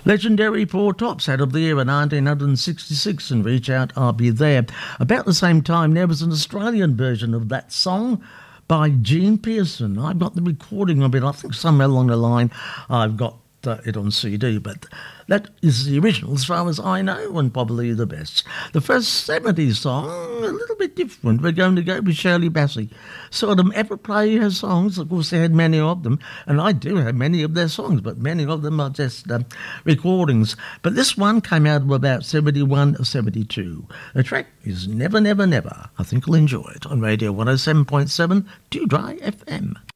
Legendary Four Tops out of the year in 1966 and Reach Out, I'll Be There. About the same time, there was an Australian version of that song by Gene Pearson. I've got the recording of it. I think somewhere along the line I've got it on CD, but that is the original as far as I know, and probably the best. The first 70s song, a little bit different. We're going to go with Shirley Bassey. Saw them ever play her songs. Of course, they had many of them, and I do have many of their songs, but many of them are just recordings. But this one came out of about 71 or 72. The track is Never, Never, Never. I think you'll enjoy it on Radio 107.7 Dewdry FM.